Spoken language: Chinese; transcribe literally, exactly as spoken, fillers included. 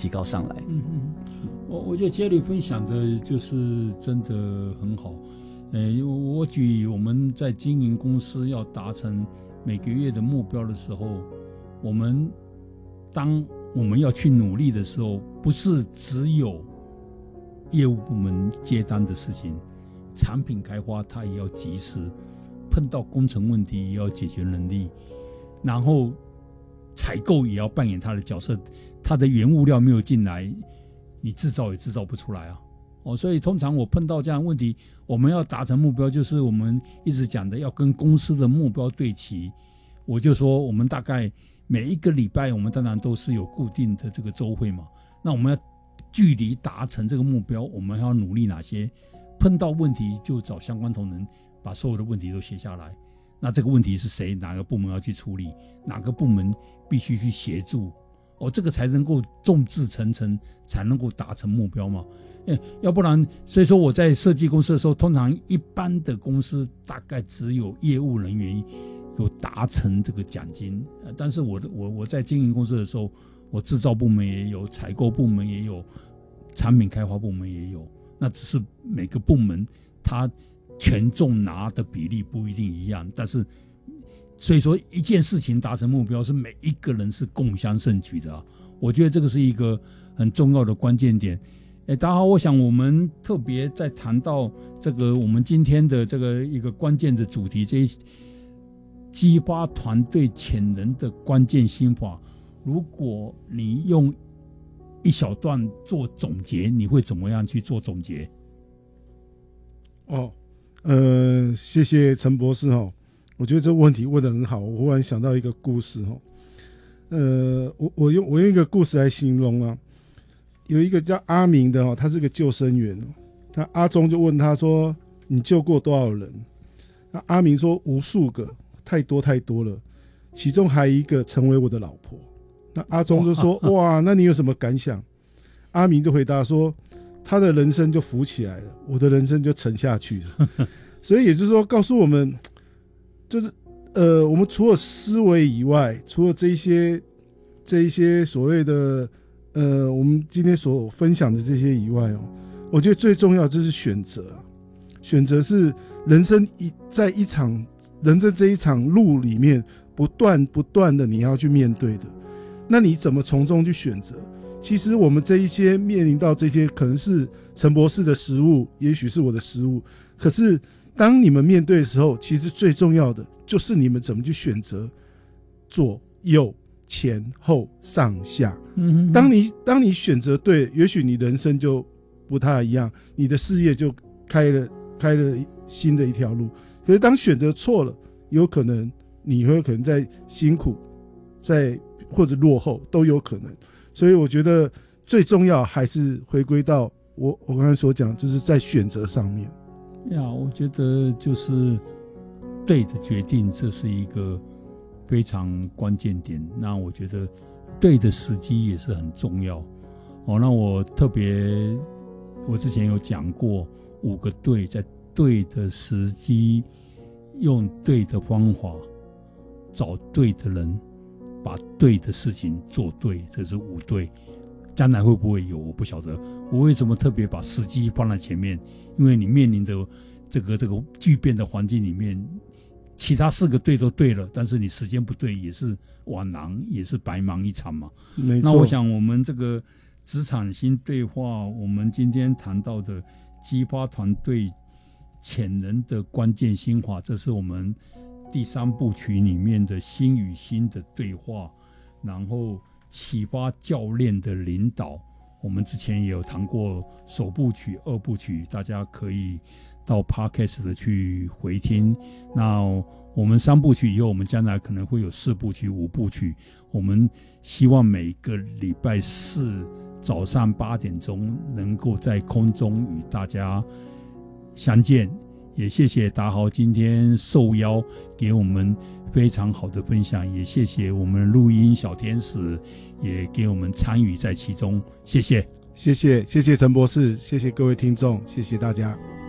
提高上来。 嗯嗯，我我觉得杰里分享的就是真的很好。呃，我举我们在经营公司要达成每个月的目标的时候，我们当我们要去努力的时候，不是只有业务部门接单的事情，产品开发它也要及时，碰到工程问题也要解决能力，然后采购也要扮演它的角色，它的原物料没有进来，你制造也制造不出来啊。哦，所以通常我碰到这样的问题，我们要达成目标，就是我们一直讲的要跟公司的目标对齐。我就说，我们大概每一个礼拜，我们当然都是有固定的这个周会嘛。那我们要距离达成这个目标，我们要努力哪些？碰到问题就找相关同仁，把所有的问题都写下来。那这个问题是谁？哪个部门要去处理？哪个部门必须去协助？哦，这个才能够众志成城，才能够达成目标嘛。要不然，所以说我在设计公司的时候，通常一般的公司大概只有业务人员有达成这个奖金，但是我的我我在经营公司的时候，我制造部门也有，采购部门也有，产品开发部门也有，那只是每个部门它权重拿的比例不一定一样，但是所以说一件事情达成目标是每一个人是共襄盛举的啊，我觉得这个是一个很重要的关键点。哎，大家好，我想我们特别在谈到这个我们今天的这个一个关键的主题，这一激发团队潜能的关键心法，如果你用一小段做总结，你会怎么样去做总结？ 哦，呃，谢谢陈博士哦，我觉得这个问题问得很好，我忽然想到一个故事哦，呃，我我用我用一个故事来形容啊。有一个叫阿明的哦，他是个救生员哦。那阿忠就问他说：“你救过多少人？”那阿明说：“无数个，太多太多了。其中还一个成为我的老婆。”那阿忠就说：“哇，那你有什么感想？”阿明就回答说：“他的人生就浮起来了，我的人生就沉下去了。”所以也就是说，告诉我们，就是呃，我们除了思维以外，除了这一些这一些所谓的。呃，我们今天所分享的这些以外哦，我觉得最重要就是选择。选择是人生一在一场人生这一场路里面不断不断的你要去面对的。那你怎么从中去选择？其实我们这一些面临到这些可能是陈博士的失误，也许是我的失误。可是当你们面对的时候，其实最重要的就是你们怎么去选择左右前后上下。嗯，当你当你选择对，也许你人生就不太一样，你的事业就开了开了新的一条路。可是当选择错了，有可能你会可能在辛苦，在或者落后都有可能。所以我觉得最重要还是回归到我我刚才所讲，就是在选择上面。 呀，我觉得就是对的决定，这是一个非常关键点。那我觉得对的时机也是很重要哦。那我特别，我之前有讲过五个对，在对的时机，用对的方法，找对的人，把对的事情做对，这是五对。将来会不会有我不晓得。我为什么特别把时机放在前面？因为你面临的这个这个巨变的环境里面，其他四个对都对了，但是你时间不对，也是枉然，也是白忙一场嘛。 没错。 那我想我们这个职场新对话，我们今天谈到的激发团队潜能的关键心法，这是我们第三部曲里面的心与心的对话，然后启发教练的领导。我们之前也有谈过首部曲、二部曲，大家可以到 Podcast 的去回听。那我们三部曲以后，我们将来可能会有四部曲、五部曲。我们希望每个礼拜四早上八点钟能够在空中与大家相见。也谢谢达豪今天受邀给我们非常好的分享，也谢谢我们录音小天使也给我们参与在其中，谢谢， 谢谢，谢谢陈博士，谢谢各位听众，谢谢大家。